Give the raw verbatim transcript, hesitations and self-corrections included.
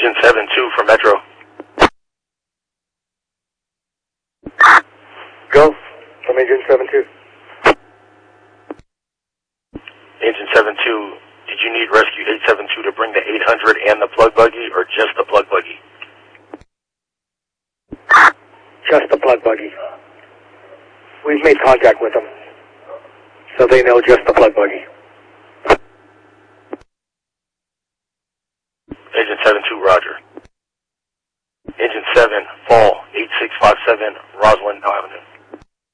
Agent seven two for Metro. Go from Agent seven two. Agent seven two, did you need Rescue eight seven two to bring the eight hundred and the plug buggy, or just the plug buggy? Just the plug buggy. We've made contact with them, so they know just the plug buggy. Agent seven two, roger. Agent seven, fall, eight six five seven, Rosslyn Avenue.